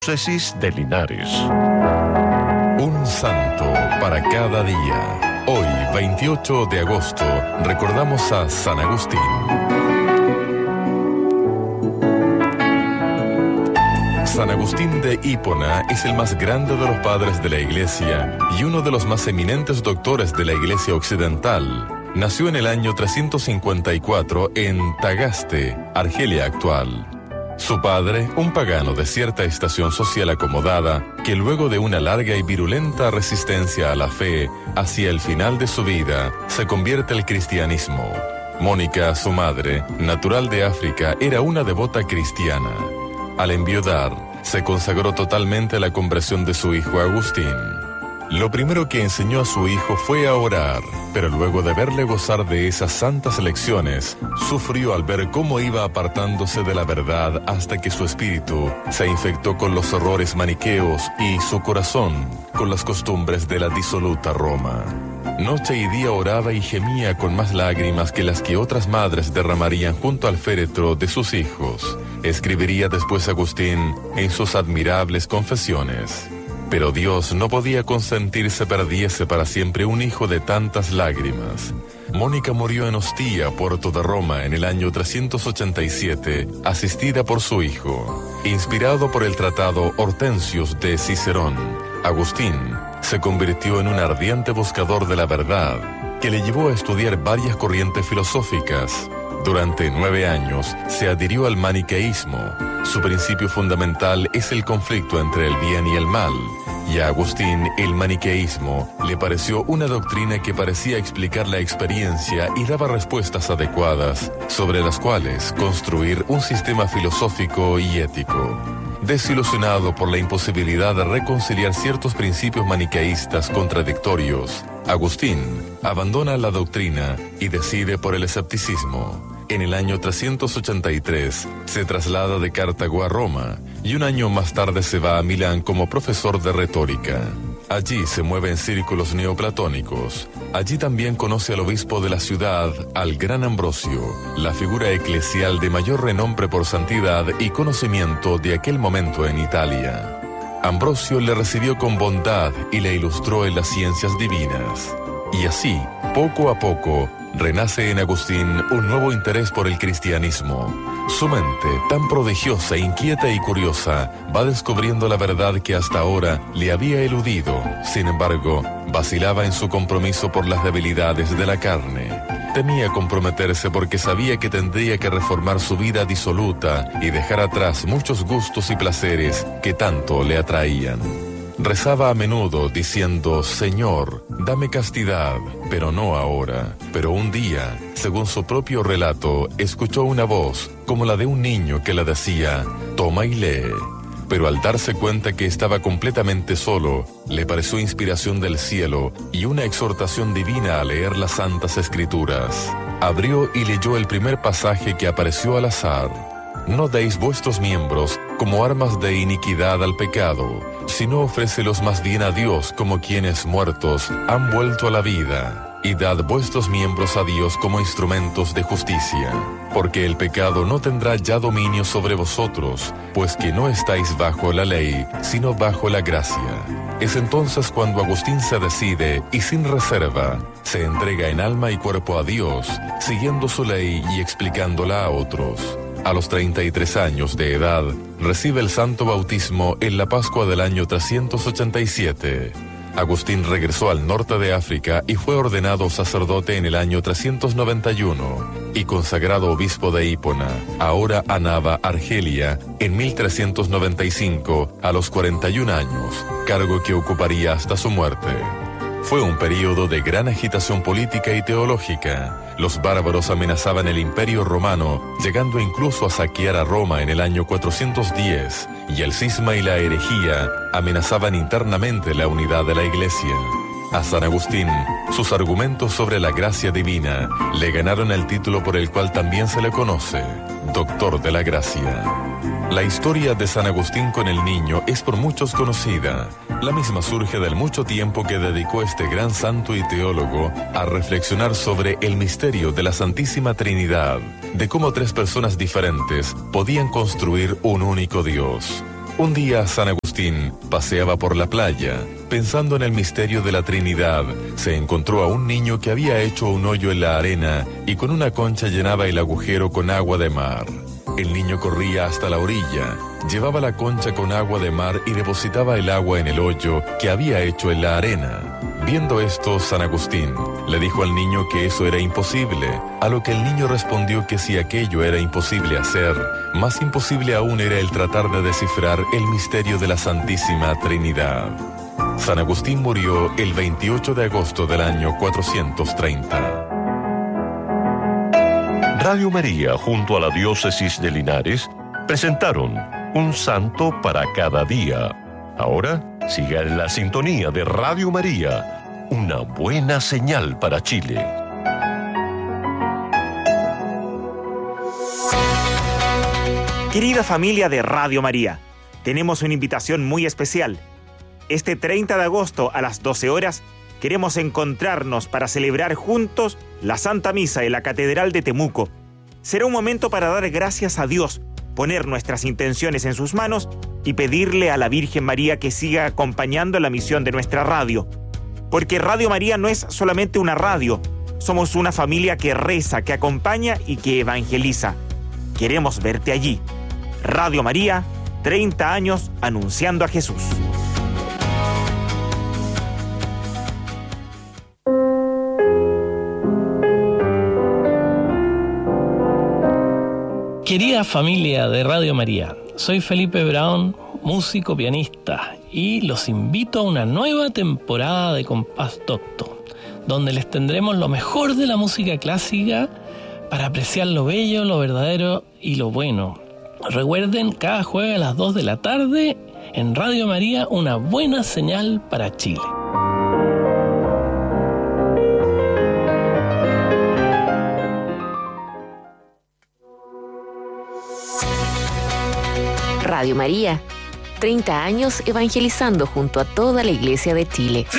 Diócesis de Linares. Un santo para cada día. Hoy, 28 de agosto, recordamos a San Agustín. San Agustín de Hipona es el más grande de los padres de la Iglesia y uno de los más eminentes doctores de la Iglesia occidental. Nació en el año 354 en Tagaste, Argelia actual. Su padre, un pagano de cierta estación social acomodada, que luego de una larga y virulenta resistencia a la fe, hacia el final de su vida, se convierte al cristianismo. Mónica, su madre, natural de África, era una devota cristiana. Al enviudar, se consagró totalmente a la conversión de su hijo Agustín. Lo primero que enseñó a su hijo fue a orar, pero luego de verle gozar de esas santas lecciones, sufrió al ver cómo iba apartándose de la verdad hasta que su espíritu se infectó con los errores maniqueos y su corazón con las costumbres de la disoluta Roma. Noche y día oraba y gemía con más lágrimas que las que otras madres derramarían junto al féretro de sus hijos. Escribiría después Agustín en sus admirables confesiones. Pero Dios no podía consentir se perdiese para siempre un hijo de tantas lágrimas. Mónica murió en Ostia, puerto de Roma, en el año 387, asistida por su hijo. Inspirado por el tratado Hortensius de Cicerón, Agustín se convirtió en un ardiente buscador de la verdad, que le llevó a estudiar varias corrientes filosóficas. Durante 9 años se adhirió al maniqueísmo. Su principio fundamental es el conflicto entre el bien y el mal, y a Agustín el maniqueísmo le pareció una doctrina que parecía explicar la experiencia y daba respuestas adecuadas sobre las cuales construir un sistema filosófico y ético. Desilusionado por la imposibilidad de reconciliar ciertos principios maniqueístas contradictorios, Agustín abandona la doctrina y decide por el escepticismo. En el año 383 se traslada de Cartago a Roma y un año más tarde se va a Milán como profesor de retórica. Allí se mueve en círculos neoplatónicos. Allí también conoce al obispo de la ciudad, al gran Ambrosio, la figura eclesial de mayor renombre por santidad y conocimiento de aquel momento en Italia. Ambrosio le recibió con bondad y le ilustró en las ciencias divinas. Y así, poco a poco, renace en Agustín un nuevo interés por el cristianismo. Su mente, tan prodigiosa, inquieta y curiosa, va descubriendo la verdad que hasta ahora le había eludido. Sin embargo, vacilaba en su compromiso por las debilidades de la carne. Temía comprometerse porque sabía que tendría que reformar su vida disoluta y dejar atrás muchos gustos y placeres que tanto le atraían. Rezaba a menudo diciendo: Señor, dame castidad, pero no ahora. Pero un día, según su propio relato, escuchó una voz, como la de un niño que le decía: toma y lee. Pero al darse cuenta que estaba completamente solo, le pareció inspiración del cielo y una exhortación divina a leer las Santas Escrituras. Abrió y leyó el primer pasaje que apareció al azar. No deis vuestros miembros como armas de iniquidad al pecado, sino ofrécelos más bien a Dios como quienes muertos han vuelto a la vida, y dad vuestros miembros a Dios como instrumentos de justicia, porque el pecado no tendrá ya dominio sobre vosotros, pues que no estáis bajo la ley, sino bajo la gracia. Es entonces cuando Agustín se decide y sin reserva, se entrega en alma y cuerpo a Dios, siguiendo su ley y explicándola a otros. A los 33 años de edad, recibe el santo bautismo en la Pascua del año 387. Agustín regresó al norte de África y fue ordenado sacerdote en el año 391 y consagrado obispo de Hipona, ahora Annaba, Argelia, en 1395 a los 41 años, cargo que ocuparía hasta su muerte. Fue un período de gran agitación política y teológica. Los bárbaros amenazaban el Imperio Romano, llegando incluso a saquear a Roma en el año 410, y el cisma y la herejía amenazaban internamente la unidad de la Iglesia. A San Agustín, sus argumentos sobre la gracia divina le ganaron el título por el cual también se le conoce, Doctor de la Gracia. La historia de San Agustín con el niño es por muchos conocida. La misma surge del mucho tiempo que dedicó este gran santo y teólogo a reflexionar sobre el misterio de la Santísima Trinidad, de cómo 3 personas diferentes podían construir un único Dios. Un día San Agustín paseaba por la playa. Pensando en el misterio de la Trinidad, se encontró a un niño que había hecho un hoyo en la arena y con una concha llenaba el agujero con agua de mar. El niño corría hasta la orilla, llevaba la concha con agua de mar y depositaba el agua en el hoyo que había hecho en la arena. Viendo esto, San Agustín le dijo al niño que eso era imposible, a lo que el niño respondió que si aquello era imposible hacer, más imposible aún era el tratar de descifrar el misterio de la Santísima Trinidad. San Agustín murió el 28 de agosto del año 430. Radio María, junto a la Diócesis de Linares, presentaron Un Santo para Cada Día. Ahora, siga en la sintonía de Radio María, una buena señal para Chile. Querida familia de Radio María, tenemos una invitación muy especial. Este 30 de agosto a las 12 horas queremos encontrarnos para celebrar juntos la Santa Misa en la Catedral de Temuco. Será un momento para dar gracias a Dios, poner nuestras intenciones en sus manos y pedirle a la Virgen María que siga acompañando la misión de nuestra radio. Porque Radio María no es solamente una radio, somos una familia que reza, que acompaña y que evangeliza. Queremos verte allí. Radio María, 30 años anunciando a Jesús. Querida familia de Radio María, soy Felipe Brown, músico pianista, y los invito a una nueva temporada de Compás Docto, donde les tendremos lo mejor de la música clásica para apreciar lo bello, lo verdadero y lo bueno. Recuerden, cada jueves a las 2 de la tarde, en Radio María, una buena señal para Chile. Radio María, 30 años evangelizando junto a toda la Iglesia de Chile.